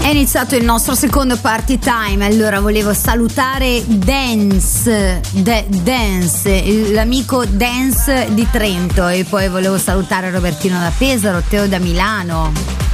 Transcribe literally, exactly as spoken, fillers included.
È iniziato il nostro secondo party time, allora volevo salutare Dance, De, Dance, l'amico Dance di Trento, e poi volevo salutare Robertino da Pesaro, Teo da Milano.